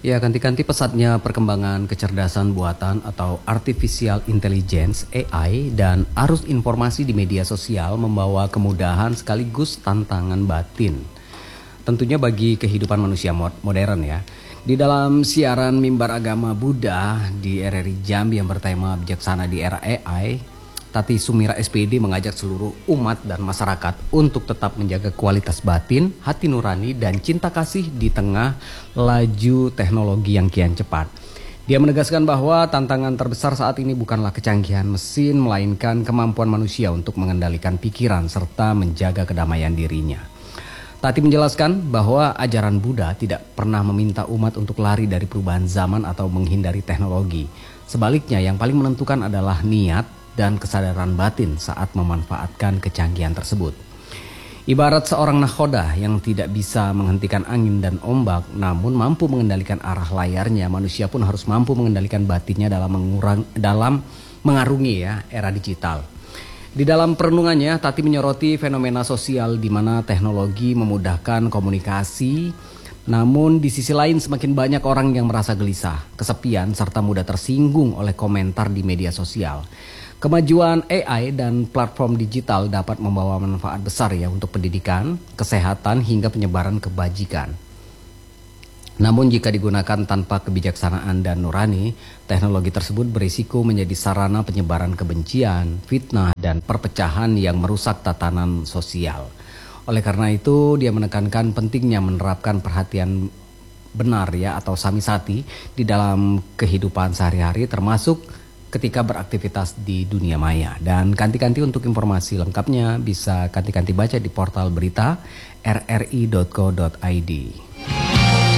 Ya, ganti-ganti pesatnya perkembangan kecerdasan buatan atau artificial intelligence (AI) dan arus informasi di media sosial membawa kemudahan sekaligus tantangan batin. Tentunya bagi kehidupan manusia modern ya. Di dalam siaran mimbar agama Buddha di RRI Jambi yang bertema bijaksana di era AI, Tati Sumira SPD mengajak seluruh umat dan masyarakat untuk tetap menjaga kualitas batin, hati nurani, dan cinta kasih di tengah laju teknologi yang kian cepat. Dia menegaskan bahwa tantangan terbesar saat ini bukanlah kecanggihan mesin, melainkan kemampuan manusia untuk mengendalikan pikiran serta menjaga kedamaian dirinya. Tati menjelaskan bahwa ajaran Buddha tidak pernah meminta umat untuk lari dari perubahan zaman atau menghindari teknologi. Sebaliknya, yang paling menentukan adalah niat dan kesadaran batin saat memanfaatkan kecanggihan tersebut. Ibarat seorang nakhoda yang tidak bisa menghentikan angin dan ombak, namun mampu mengendalikan arah layarnya, manusia pun harus mampu mengendalikan batinnya dalam mengarungi era digital. Di dalam perenungannya, Tati menyoroti fenomena sosial di mana teknologi memudahkan komunikasi, namun di sisi lain semakin banyak orang yang merasa gelisah, kesepian, serta mudah tersinggung oleh komentar di media sosial. Kemajuan AI dan platform digital dapat membawa manfaat besar ya untuk pendidikan, kesehatan, hingga penyebaran kebajikan. Namun jika digunakan tanpa kebijaksanaan dan nurani, teknologi tersebut berisiko menjadi sarana penyebaran kebencian, fitnah, dan perpecahan yang merusak tatanan sosial. Oleh karena itu, dia menekankan pentingnya menerapkan perhatian benar ya atau samisati di dalam kehidupan sehari-hari, termasuk ketika beraktivitas di dunia maya. Dan kanti-kanti untuk informasi lengkapnya bisa kanti-kanti baca di portal berita rri.co.id.